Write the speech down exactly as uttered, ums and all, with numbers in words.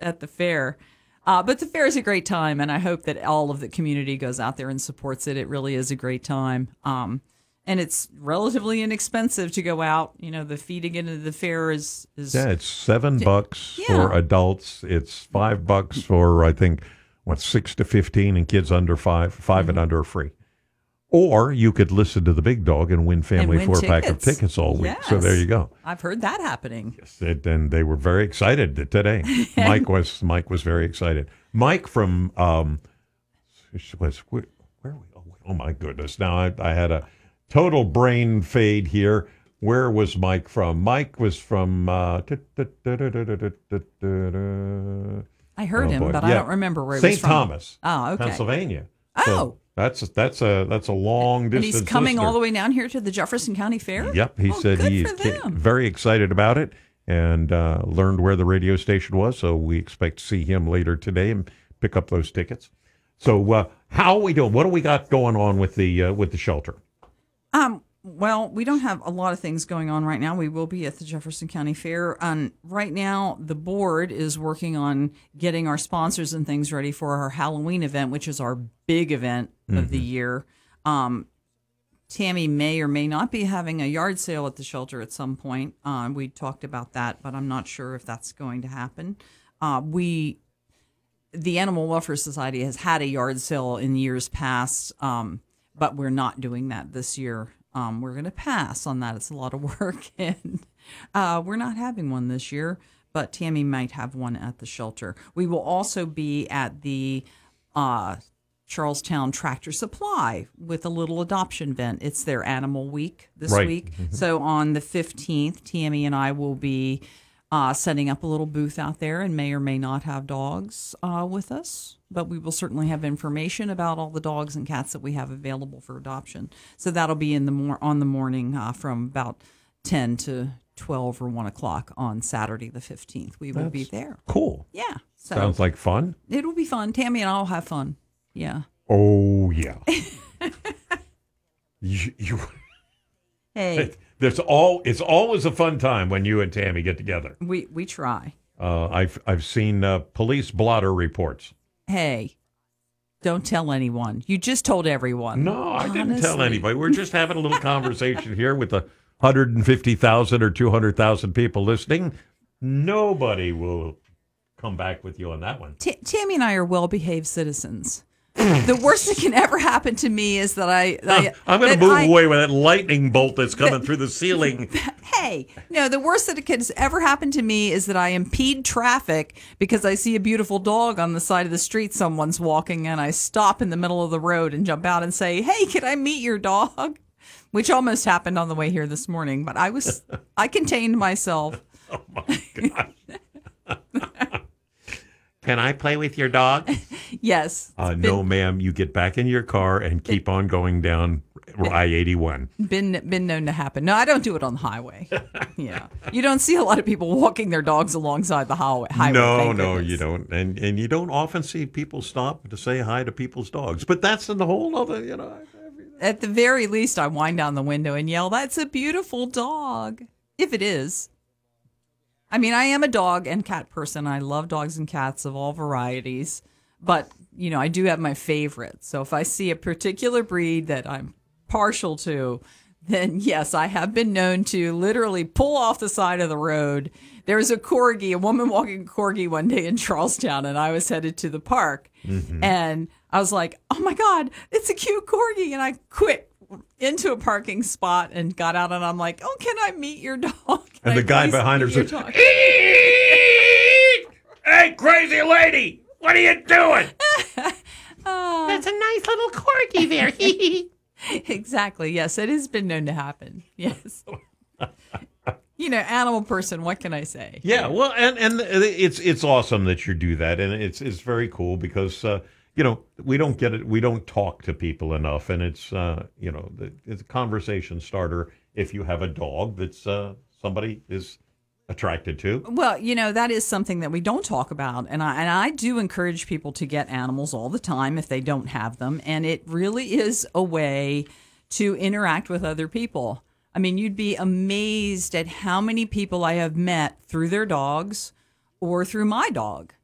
at the fair. Uh, but the fair is a great time, and I hope that all of the community goes out there and supports it. It really is a great time. Um, and it's relatively inexpensive to go out. You know, the fee to get into the fair is... is yeah, it's seven bucks yeah. for adults. It's five bucks for, I think, what, six to fifteen, and kids under five. Five mm-hmm. and under are free. Or you could listen to the big dog and win family and win four-pack tickets. of tickets all week. Yes. So there you go. I've heard that happening. Yes, it, and they were very excited today. Mike was Mike was very excited. Mike from um, was where, where are we? Oh, oh my goodness! Now I, I had a total brain fade here. Where was Mike from? Mike was from. Uh, I heard oh, him, boy. but yeah. I don't remember where he Saint was from. Thomas, oh, okay. Pennsylvania. Oh. So that's that's a that's a long distance. And he's coming listener. all the way down here to the Jefferson County Fair? Yep, he oh, said good he's for them. very excited about it and uh, learned where the radio station was. So we expect to see him later today and pick up those tickets. So uh, how are we doing? What do we got going on with the uh, with the shelter? Um. Well, we don't have a lot of things going on right now. We will be at the Jefferson County Fair. Um, right now, the board is working on getting our sponsors and things ready for our Halloween event, which is our big event mm-hmm. of the year. Um, Tammy may or may not be having a yard sale at the shelter at some point. Uh, we talked about that, but I'm not sure if that's going to happen. Uh, we, the Animal Welfare Society has had a yard sale in years past, um, but we're not doing that this year. Um, we're going to pass on that. It's a lot of work, and uh, we're not having one this year, but Tammy might have one at the shelter. We will also be at the uh, Charlestown Tractor Supply with a little adoption event. It's their Animal Week this right. week. Mm-hmm. So on the fifteenth, Tammy and I will be uh, setting up a little booth out there and may or may not have dogs uh, with us. But we will certainly have information about all the dogs and cats that we have available for adoption. So that'll be in the mor- on the morning uh, from about ten to twelve or one o'clock on Saturday the fifteenth. We will That's be there. Cool. Yeah. So sounds like fun. It'll be fun. Tammy and I will have fun. Yeah. Oh, yeah. you, you, hey. There's all, it's always a fun time when you and Tammy get together. We, we try. Uh, I've, I've seen uh, police blotter reports. Hey, don't tell anyone. You just told everyone. No, I Honestly. didn't tell anybody. We're just having a little conversation here with the one hundred fifty thousand or two hundred thousand people listening. Nobody will come back with you on that one. T- Tammy and I are well-behaved citizens. The worst that can ever happen to me is that I... I I'm going to that move I, away with that lightning bolt that's coming that, through the ceiling. Hey, no, the worst that can ever happen to me is that I impede traffic because I see a beautiful dog on the side of the street someone's walking, and I stop in the middle of the road and jump out and say, hey, can I meet your dog? Which almost happened on the way here this morning, but I was I contained myself. Oh, my God. Can I play with your dog? Yes. Uh, been, no, ma'am. You get back in your car and keep on going down I eighty-one. Been been known to happen. No, I don't do it on the highway. Yeah, you don't see a lot of people walking their dogs alongside the highway. highway no, no, you don't, and and you don't often see people stop to say hi to people's dogs. But that's in the whole other, you know. At the very least, I wind down the window and yell, "That's a beautiful dog!" If it is. I mean, I am a dog and cat person. I love dogs and cats of all varieties. But, you know, I do have my favorites. So if I see a particular breed that I'm partial to, then yes, I have been known to literally pull off the side of the road. There was a corgi, a woman walking a corgi one day in Charlestown, and I was headed to the park. Mm-hmm. And I was like, oh, my God, it's a cute corgi. And I quit into a parking spot and got out, and I'm like, oh, can I meet your dog? Can and I the guy behind her said, hey, crazy lady, what are you doing? uh, That's a nice little corgi there. Exactly. Yes, it has been known to happen. Yes. You know, animal person, what can I say? Yeah, well, and, and it's it's awesome that you do that, and it's it's very cool because, uh, you know, we don't get it, we don't talk to people enough, and it's, uh, you know, it's a conversation starter if you have a dog that's uh, somebody is attracted to. Well, you know, that is something that we don't talk about, and I and I do encourage people to get animals all the time if they don't have them, and it really is a way to interact with other people. I mean, you'd be amazed at how many people I have met through their dogs or through my dog.